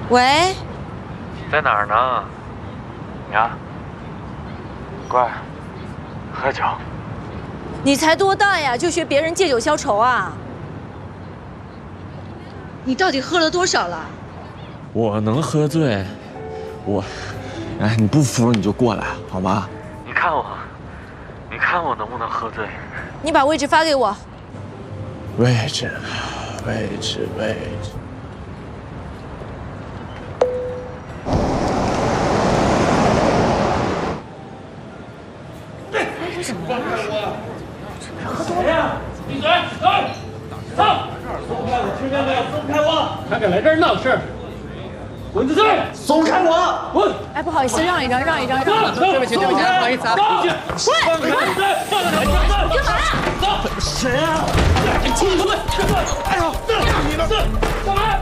喂， 在哪儿呢？呀，乖，喝酒。 你才多大呀，就学别人借酒消愁啊？你到底喝了多少了？ 我能喝醉？哎，你不服你就过来好吗？ 你看我能不能喝醉？ 你把位置发给我。 位置。 闭嘴！走！松开我！听见没有？松开我！还敢来这儿闹事？滚出去！松开我！滚！ 哎，不好意思，让一让。 对不起，不好意思啊。 喂，干嘛呀？ 走！谁啊？出去！哎呦！你呢？干嘛？